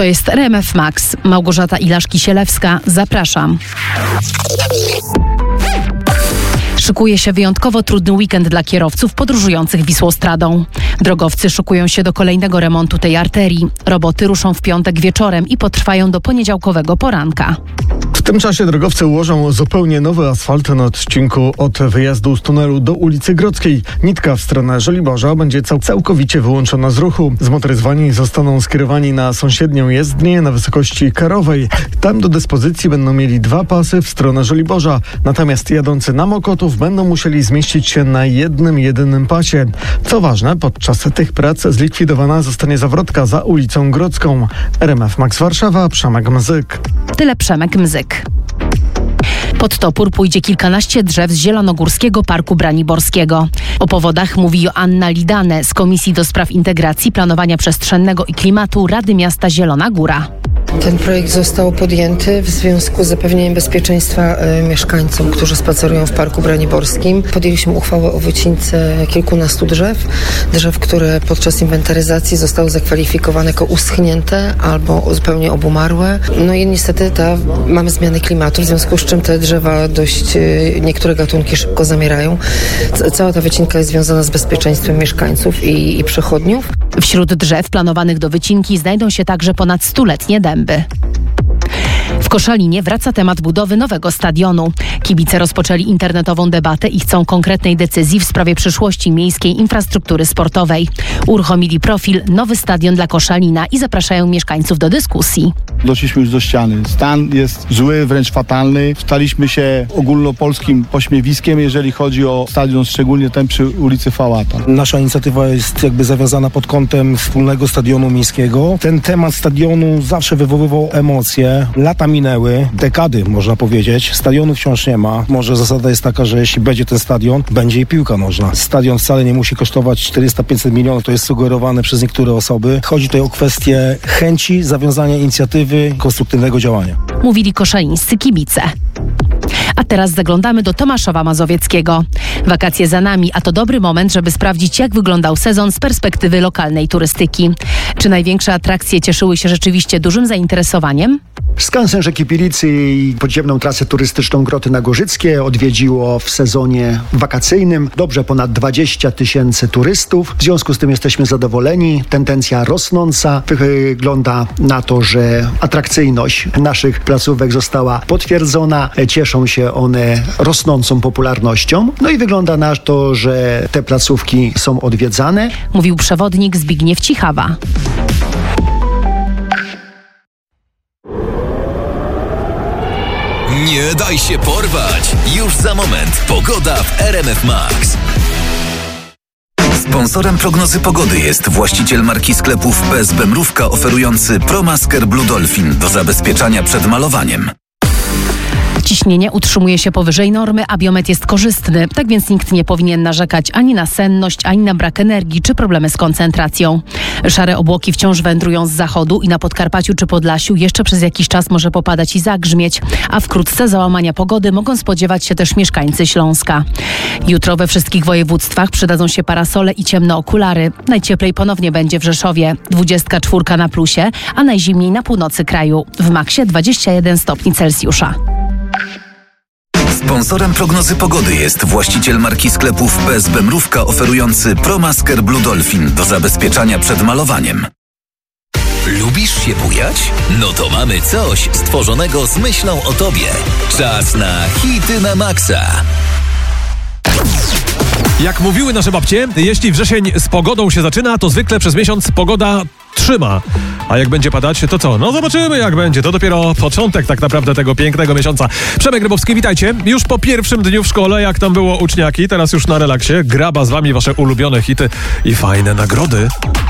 To jest RMF Max. Małgorzata Ilaszki-Sielewska. Zapraszam. Szykuje się wyjątkowo trudny weekend dla kierowców podróżujących Wisłostradą. Drogowcy szykują się do kolejnego remontu tej arterii. Roboty ruszą w piątek wieczorem i potrwają do poniedziałkowego poranka. W tym czasie drogowcy ułożą zupełnie nowy asfalt na odcinku od wyjazdu z tunelu do ulicy Grodzkiej. Nitka w stronę Żoliborza będzie całkowicie wyłączona z ruchu. Zmotoryzowani zostaną skierowani na sąsiednią jezdnię na wysokości Karowej. Tam do dyspozycji będą mieli 2 pasy w stronę Żoliborza. Natomiast jadący na Mokotów będą musieli zmieścić się na jednym, jedynym pasie. Co ważne, podczas tych prac zlikwidowana zostanie zawrotka za ulicą Grodzką. RMF Max Warszawa, Przemek Mzyk. Tyle Przemek Mzyk. Pod topór pójdzie kilkanaście drzew z Zielonogórskiego Parku Braniborskiego. O powodach mówi Joanna Lidane z Komisji do Spraw Integracji, Planowania Przestrzennego i Klimatu Rady Miasta Zielona Góra. Ten projekt został podjęty w związku z zapewnieniem bezpieczeństwa mieszkańcom, którzy spacerują w Parku Braniborskim. Podjęliśmy uchwałę o wycince kilkunastu drzew, które podczas inwentaryzacji zostały zakwalifikowane jako uschnięte albo zupełnie obumarłe. No i niestety mamy zmiany klimatu, w związku z czym te drzewa niektóre gatunki szybko zamierają. Cała ta wycinka jest związana z bezpieczeństwem mieszkańców i przechodniów. Wśród drzew planowanych do wycinki znajdą się także ponad 100-letnie dęby. W Koszalinie wraca temat budowy nowego stadionu. Kibice rozpoczęli internetową debatę i chcą konkretnej decyzji w sprawie przyszłości miejskiej infrastruktury sportowej. Uruchomili profil Nowy Stadion dla Koszalina i zapraszają mieszkańców do dyskusji. Doszliśmy już do ściany. Stan jest zły, wręcz fatalny. Staliśmy się ogólnopolskim pośmiewiskiem, jeżeli chodzi o stadion, szczególnie ten przy ulicy Fałata. Nasza inicjatywa jest jakby zawiązana pod kątem wspólnego stadionu miejskiego. Ten temat stadionu zawsze wywoływał emocje. Lata minęły, dekady można powiedzieć. Stadionu wciąż nie ma. Może zasada jest taka, że jeśli będzie ten stadion, będzie i piłka nożna. Stadion wcale nie musi kosztować 400-500 milionów, to jest sugerowane przez niektóre osoby. Chodzi tutaj o kwestię chęci zawiązania inicjatywy, konstruktywnego działania. Mówili koszalińscy kibice. A teraz zaglądamy do Tomaszowa Mazowieckiego. Wakacje za nami, a to dobry moment, żeby sprawdzić, jak wyglądał sezon z perspektywy lokalnej turystyki. Czy największe atrakcje cieszyły się rzeczywiście dużym zainteresowaniem? Skansen Rzeki Pilicy i podziemną trasę turystyczną Groty Nagorzyckie odwiedziło w sezonie wakacyjnym dobrze ponad 20 000 turystów. W związku z tym jesteśmy zadowoleni. Tendencja rosnąca. Wygląda na to, że atrakcyjność naszych placówek została potwierdzona. Cieszą się one rosnącą popularnością. No i wygląda na to, że te placówki są odwiedzane. Mówił przewodnik Zbigniew Cichawa. Nie daj się porwać! Już za moment pogoda w RMF Max. Sponsorem prognozy pogody jest właściciel marki sklepów PSB Mrówka oferujący ProMasker Blue Dolphin do zabezpieczania przed malowaniem. Ciśnienie utrzymuje się powyżej normy, a biometr jest korzystny. Tak więc nikt nie powinien narzekać ani na senność, ani na brak energii czy problemy z koncentracją. Szare obłoki wciąż wędrują z zachodu i na Podkarpaciu czy Podlasiu jeszcze przez jakiś czas może popadać i zagrzmieć, a wkrótce załamania pogody mogą spodziewać się też mieszkańcy Śląska. Jutro we wszystkich województwach przydadzą się parasole i ciemne okulary. Najcieplej ponownie będzie w Rzeszowie, 24 na plusie, a najzimniej na północy kraju. W maksie 21 stopni Celsjusza. Sponsorem prognozy pogody jest właściciel marki sklepów PSB Mrówka oferujący ProMasker Blue Dolphin do zabezpieczania przed malowaniem. Lubisz się bujać? No to mamy coś stworzonego z myślą o tobie. Czas na hity na maksa. Jak mówiły nasze babcie, jeśli wrzesień z pogodą się zaczyna, to zwykle przez miesiąc pogoda trzyma. A jak będzie padać, to co? No zobaczymy, jak będzie. To dopiero początek tak naprawdę tego pięknego miesiąca. Przemek Rybowski, witajcie. Już po pierwszym dniu w szkole, jak tam było uczniaki, teraz już na relaksie. Graba z wami wasze ulubione hity i fajne nagrody.